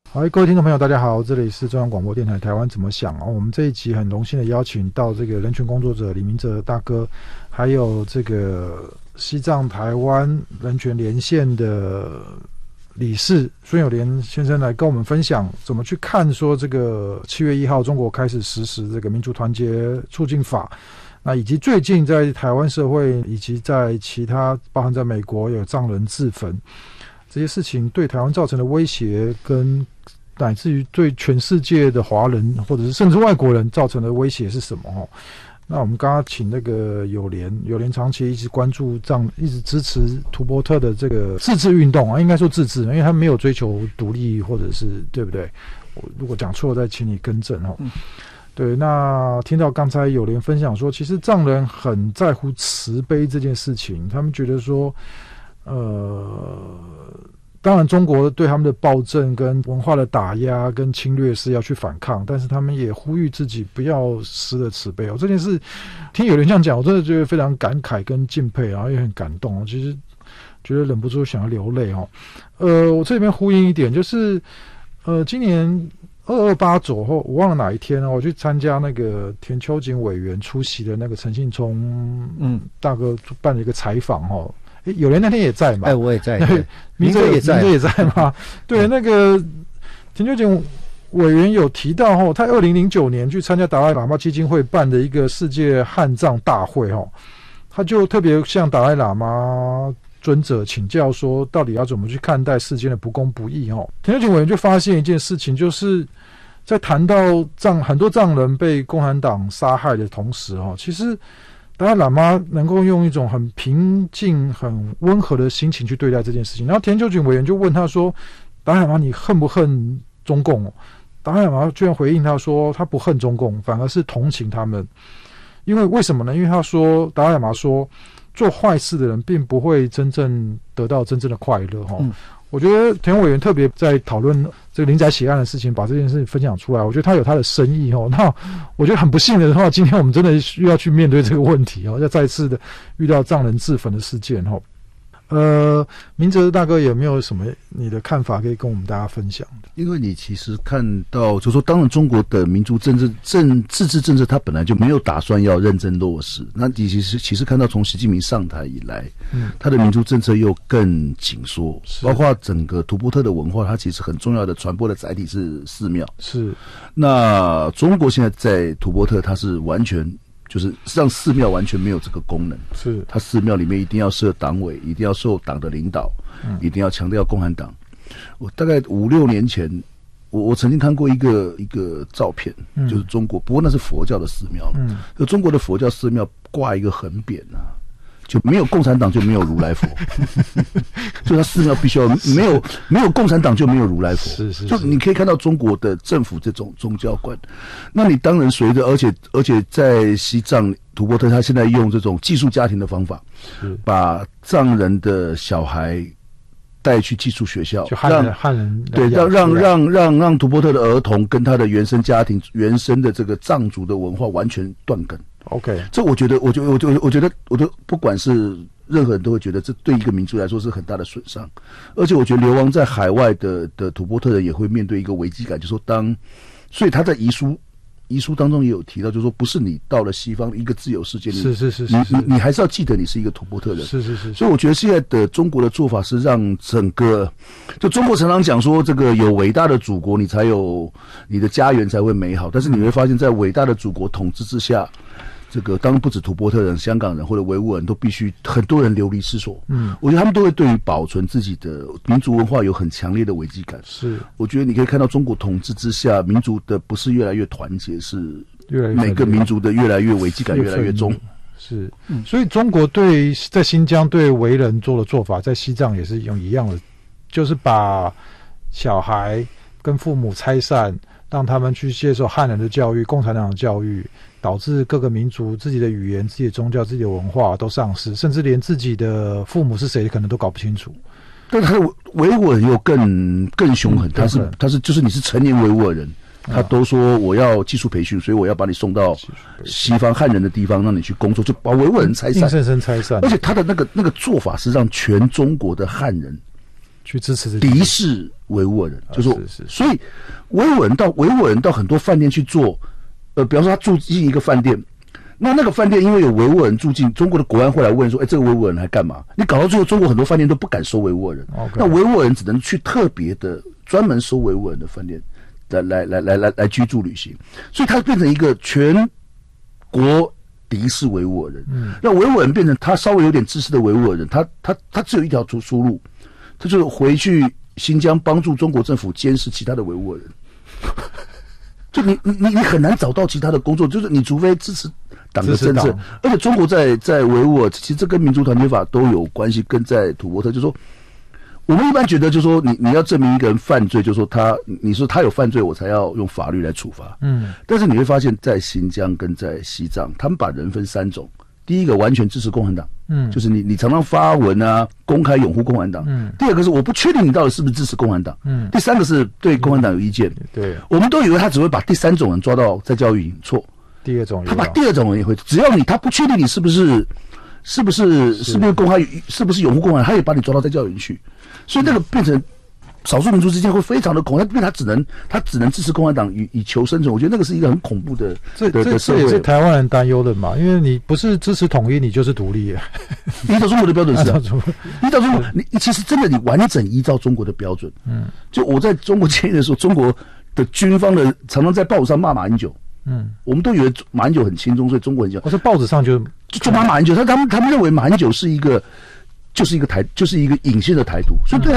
好，各位听众朋友大家好，这里是中央广播电台台湾怎么想我们这一集很荣幸的邀请到这个人权工作者李明哲大哥，还有这个西藏台湾人权连线的理事孙友莲先生来跟我们分享怎么去看说这个7月1号中国开始实施这个民主团结促进法，那以及最近在台湾社会以及在其他包含在美国有藏人自焚这些事情对台湾造成的威胁，跟乃至于对全世界的华人或者是甚至外国人造成的威胁是什么那我们刚刚请那个友莲长期一直关注一直支持图波特的这个自治运动应该说自治，因为他没有追求独立或者是对不对？我如果讲错再请你更正对，那听到刚才友莲分享说，其实藏人很在乎慈悲这件事情，他们觉得说当然中国对他们的暴政跟文化的打压跟侵略是要去反抗，但是他们也呼吁自己不要失了慈悲这件事听有人这样讲，我真的觉得非常感慨跟敬佩，然后也很感动其实觉得忍不住想要流泪我这边呼应一点，就是今年228左右我忘了哪一天我去参加那个田秋瑾委员出席的那个陈信聪大哥办了一个采访有人那天也在嘛？ 我也在。 明哲也在嘛？对，那个田秋瑾委员有提到他2009年去参加达赖喇嘛基金会办的一个世界汉藏大会他就特别向达赖喇嘛尊者请教说，到底要怎么去看待世间的不公不义田秋瑾委员就发现一件事情，就是在谈到很多藏人被共产党杀害的同时其实达赖喇嘛能够用一种很平静很温和的心情去对待这件事情，然后田秋瑾委员就问他说，达赖喇嘛你恨不恨中共达赖喇嘛居然回应他说，他不恨中共，反而是同情他们。因为什么呢？因为他说达赖喇嘛说，做坏事的人并不会真正得到真正的快乐我觉得田委员特别在讨论这个林宅血案的事情，把这件事情分享出来，我觉得他有他的深意那我觉得很不幸的话，今天我们真的需要去面对这个问题要再次的遇到藏人自焚的事件明哲大哥有没有什么你的看法可以跟我们大家分享的？ 因为你其实看到就是说，当然中国的民族自治政策它本来就没有打算要认真落实，那你其实看到从习近平上台以来他的民族政策又更紧缩，包括整个图波特的文化，它其实很重要的传播的载体是寺庙， 是那中国现在在图波特它是完全就是让寺庙完全没有这个功能， 是它寺庙里面一定要设党委，一定要受党的领导，一定要强调共产党。我大概5-6年前，我曾经看过一个照片，就是中国，不过那是佛教的寺庙，就中国的佛教寺庙挂一个横匾就没有共产党就没有如来佛，就他寺庙必须要没有共产党就没有如来佛，是就你可以看到中国的政府这种宗教观。那你当然随着，而且在西藏图波特，他现在用这种寄宿家庭的方法，把藏人的小孩带去寄宿学校， 就汉人对，让图波特的儿童跟他的原生家庭、原生的这个藏族的文化完全断根。 OK， 这我觉得不管是任何人都会觉得这对一个民族来说是很大的损伤，而且我觉得流亡在海外的图波特人也会面对一个危机感，就是说所以他在遗书当中也有提到，就是说不是你到了西方一个自由世界，你还是要记得你是一个图波特人，是。所以我觉得现在的中国的做法是让整个，就中国常常讲说这个有伟大的祖国，你才有你的家园才会美好，但是你会发现在伟大的祖国统治之下，这个当然不止图波特人、香港人或者维吾尔人都必须很多人流离失所。我觉得他们都会对于保存自己的民族文化有很强烈的危机感。是，我觉得你可以看到中国统治之下，民族的不是越来越团结，是每个民族的越来越危机感越来越重。 是，所以中国在新疆对维人做的做法，在西藏也是用一样的，就是把小孩跟父母拆散，让他们去接受汉人的教育、共产党的教育，导致各个民族自己的语言、自己的宗教、自己的文化都丧失，甚至连自己的父母是谁可能都搞不清楚。 但他的维吾尔人又更凶狠，他是就是你是成年维吾尔人，他都说我要技术培训，所以我要把你送到西方汉人的地方，让你去工作，就把维吾尔人拆散， 硬生生拆散。 而且他的那个做法是让全中国的汉人去支持敌视维吾尔人，就说是所以维吾尔人到很多饭店去做，比方说他住进一个饭店。那个饭店因为有维吾尔人住进，中国的国安会来问说，这个维吾尔人还干嘛？你搞到最后，中国很多饭店都不敢收维吾尔人，那维吾尔人只能去特别的专门收维吾尔人的饭店来居住旅行，所以它变成一个全国敌视维吾尔人。那维吾尔人变成他稍微有点知识的维吾尔人，他只有一条出路，他就是回去新疆帮助中国政府监视其他的维吾尔人。就你很难找到其他的工作，就是你除非支持党的政策，而且中国在维吾尔，其实这跟民族团结法都有关系，跟在土伯特，就是说，我们一般觉得就是说你要证明一个人犯罪，就是说你说他有犯罪，我才要用法律来处罚。但是你会发现在新疆跟在西藏，他们把人分3种。第一个完全支持共产党，就是你常常发文啊，公开拥护共产党。第二个是我不确定你到底是不是支持共产党。第三个是对共产党有意见。 对， 我们都以为他只会把第3种人抓到在教育营，错。 第二种他把第2种人也会，只要他不确定你是不是公开，是不是拥护共产党，他也把你抓到在教育营去。所以那个变成少数民族之间会非常的恐惧，因为他只能支持共产党以求生存。我觉得那个是一个很恐怖的这也是台湾人担忧的嘛，因为你不是支持统一，你就是独立。 依照中国的标准是依照中国，你其实真的你完整依照中国的标准。就我在中国监狱的时候，中国的军方的常常在报纸上骂马英九。我们都以为马英九很轻松，所以中国很轻松。 我在报纸上就骂马英九，他们认为马英九是一个就是一个隐性的台独，所以对